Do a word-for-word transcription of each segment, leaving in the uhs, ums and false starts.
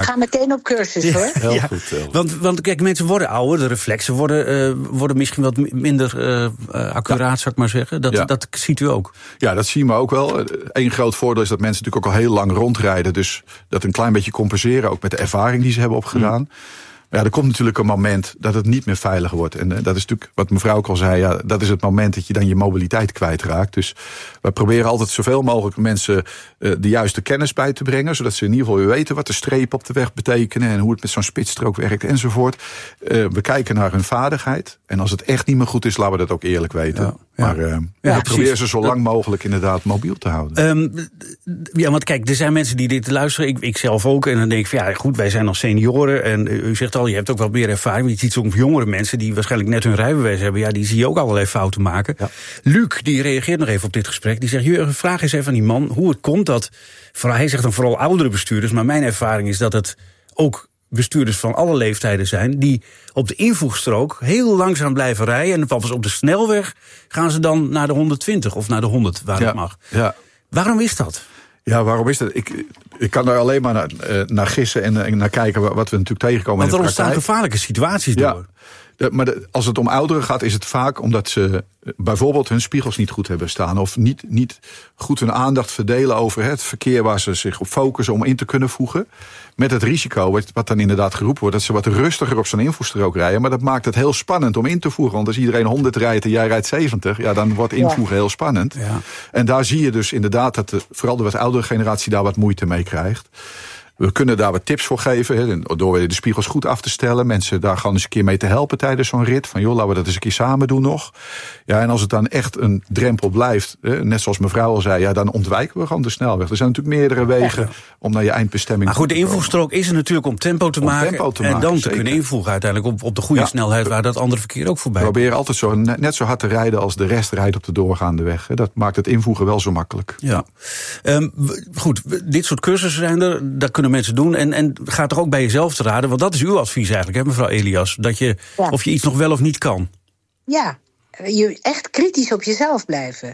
ga meteen op cursus, ja, hoor. Heel ja, goed, heel want, want kijk, mensen worden ouder, de reflexen worden, uh, worden misschien wat minder uh, uh, accuraat, ja. zou ik maar zeggen. Dat, ja. dat ziet u ook. Ja, dat zien we ook wel. Eén groot voordeel is dat mensen natuurlijk ook al heel lang rondrijden. Dus dat een klein beetje compenseren, ook met de ervaring die ze hebben opgedaan. Mm. Ja, er komt natuurlijk een moment dat het niet meer veilig wordt. En dat is natuurlijk, wat mevrouw ook al zei, ja, dat is het moment dat je dan je mobiliteit kwijtraakt. Dus we proberen altijd zoveel mogelijk mensen uh, de juiste kennis bij te brengen, zodat ze in ieder geval weer weten wat de strepen op de weg betekenen en hoe het met zo'n spitsstrook werkt enzovoort. Uh, we kijken naar hun vaardigheid. En als het echt niet meer goed is, laten we dat ook eerlijk weten. Ja, ja. Maar uh, ja, we proberen ze zo lang mogelijk inderdaad mobiel te houden. Um, ja, want kijk, er zijn mensen die dit luisteren. Ik, ik zelf ook. En dan denk ik van, ja goed, wij zijn nog senioren. En u zegt al, je hebt ook wel meer ervaring. Maar je ziet soms jongere mensen die waarschijnlijk net hun rijbewijs hebben. Ja, die zie je ook allerlei fouten maken. Ja. Luc, die reageert nog even op dit gesprek. Die zegt, Jurgen, vraag eens even aan die man hoe het komt dat, hij zegt dan vooral oudere bestuurders, maar mijn ervaring is dat het ook bestuurders van alle leeftijden zijn die op de invoegstrook heel langzaam blijven rijden. En pas op de snelweg gaan ze dan naar de honderdtwintig of naar de honderd, waar ja, het mag. Ja. Waarom is dat? Ja, waarom is dat? Ik, ik kan daar alleen maar naar, uh, naar gissen en, en naar kijken wat we natuurlijk tegenkomen. Want er ontstaan gevaarlijke situaties door. Ja. De, maar de, als het om ouderen gaat, is het vaak omdat ze bijvoorbeeld hun spiegels niet goed hebben staan. Of niet, niet goed hun aandacht verdelen over het verkeer waar ze zich op focussen om in te kunnen voegen. Met het risico, wat, wat dan inderdaad geroepen wordt, dat ze wat rustiger op zo'n invoegstrook rijden. Maar dat maakt het heel spannend om in te voegen. Want als iedereen honderd rijdt en jij rijdt zeventig, ja, dan wordt invoegen ja. heel spannend. Ja. En daar zie je dus inderdaad dat de, vooral de wat oudere generatie daar wat moeite mee krijgt. We kunnen daar wat tips voor geven, he, door de spiegels goed af te stellen. Mensen daar gewoon eens een keer mee te helpen tijdens zo'n rit. Van joh, laten we dat eens een keer samen doen nog. Ja, en als het dan echt een drempel blijft, he, net zoals mevrouw al zei, ja, dan ontwijken we gewoon de snelweg. Er zijn natuurlijk meerdere wegen ja. om naar je eindbestemming maar goed, te komen. De invoegstrook is er natuurlijk om tempo te, om maken, tempo te en maken. dan Zeker. te kunnen invoegen uiteindelijk op, op de goede ja. snelheid waar dat andere verkeer ook voorbij komt. We proberen altijd zo, net zo hard te rijden als de rest rijdt op de doorgaande weg. He. Dat maakt het invoegen wel zo makkelijk. Ja. Um, goed, dit soort cursussen zijn er, dat kunnen mensen doen. En, en ga toch ook bij jezelf te raden, want dat is uw advies eigenlijk, hè, mevrouw Elias, dat je ja. of je iets nog wel of niet kan. Ja, je echt kritisch op jezelf blijven.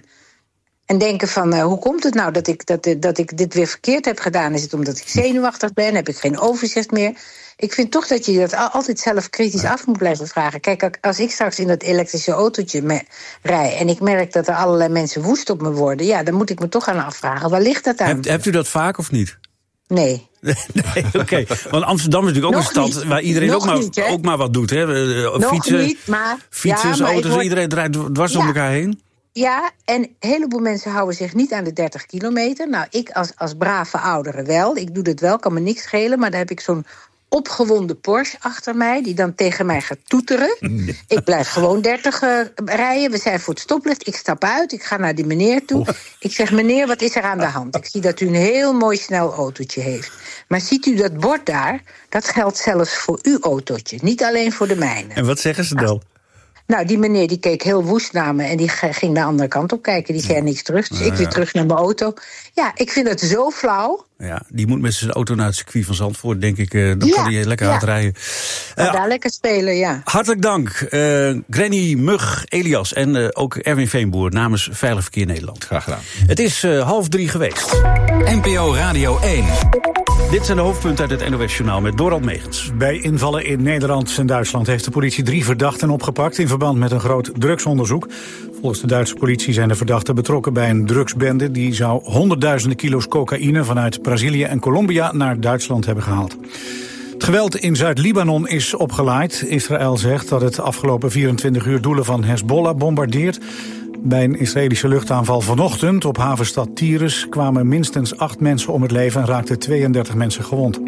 En denken van, uh, hoe komt het nou dat ik, dat, dat ik dit weer verkeerd heb gedaan? Is het omdat ik zenuwachtig ben? Heb ik geen overzicht meer? Ik vind toch dat je dat altijd zelf kritisch ja. af moet blijven vragen. Kijk, als ik straks in dat elektrische autootje me- rij en ik merk dat er allerlei mensen woest op me worden, ja, dan moet ik me toch gaan afvragen, waar ligt dat aan? Hebt, hebt u dat vaak of niet? Nee. Nee, oké. Okay. Want Amsterdam is natuurlijk ook nog een stad niet. waar iedereen ook maar, niet, ook maar wat doet. Hè? Nog Fietsen, niet, maar... Fietsers, ja, maar auto's, word... iedereen draait dwars ja. om elkaar heen. Ja, en een heleboel mensen houden zich niet aan de dertig kilometer. Nou, ik als, als brave oudere wel. Ik doe dit wel, kan me niks schelen. Maar dan heb ik zo'n opgewonden Porsche achter mij, die dan tegen mij gaat toeteren. Mm. Ik blijf gewoon dertig uh, rijden. We zijn voor het stoplicht. Ik stap uit. Ik ga naar die meneer toe. Oh. Ik zeg, meneer, wat is er aan de hand? Ik zie dat u een heel mooi snel autootje heeft. Maar ziet u dat bord daar? Dat geldt zelfs voor uw autootje. Niet alleen voor de mijne. En wat zeggen ze dan? Nou, die meneer die keek heel woest naar me en die ging de andere kant op kijken. Die zei niks terug, dus ja, ik weer ja. terug naar mijn auto. Ja, ik vind het zo flauw. Ja, die moet met zijn auto naar het circuit van Zandvoort, denk ik. Uh, dan ja, kan hij lekker ja. hard rijden. Uh, daar lekker spelen, ja. Hartelijk dank, uh, Granny, Mug, Elias en uh, ook Erwin Veenboer namens Veilig Verkeer Nederland. Graag gedaan. Het is uh, half drie geweest. N P O Radio één. Dit zijn de hoofdpunten uit het N O S-journaal met Dorald Megens. Bij invallen in Nederland en Duitsland heeft de politie drie verdachten opgepakt in verband met een groot drugsonderzoek. Volgens de Duitse politie zijn de verdachten betrokken bij een drugsbende die zou honderdduizenden kilo's cocaïne vanuit Brazilië en Colombia naar Duitsland hebben gehaald. Het geweld in Zuid-Libanon is opgeleid. Israël zegt dat het afgelopen vierentwintig uur doelen van Hezbollah bombardeert. Bij een Israëlische luchtaanval vanochtend op havenstad Tyrus kwamen minstens acht mensen om het leven en raakten tweeëndertig mensen gewond.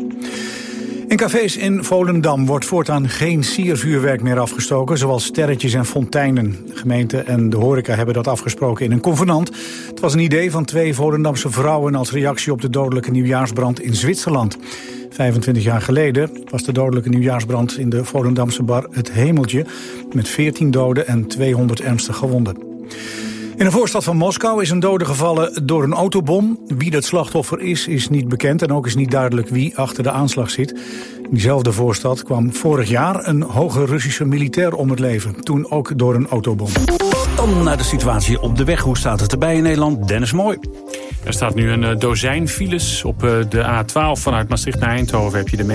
In cafés in Volendam wordt voortaan geen siervuurwerk meer afgestoken, zoals sterretjes en fonteinen. De gemeente en de horeca hebben dat afgesproken in een convenant. Het was een idee van twee Volendamse vrouwen als reactie op de dodelijke nieuwjaarsbrand in Zwitserland. vijfentwintig jaar geleden was de dodelijke nieuwjaarsbrand in de Volendamse bar Het Hemeltje, met veertien doden en tweehonderd ernstig gewonden. In een voorstad van Moskou is een dode gevallen door een autobom. Wie dat slachtoffer is, is niet bekend en ook is niet duidelijk wie achter de aanslag zit. In diezelfde voorstad kwam vorig jaar een hoge Russische militair om het leven. Toen ook door een autobom. Dan naar de situatie op de weg. Hoe staat het erbij in Nederland? Dennis Mooi. Er staat nu een dozijn files op de A twaalf vanuit Maastricht naar Eindhoven. Heb je de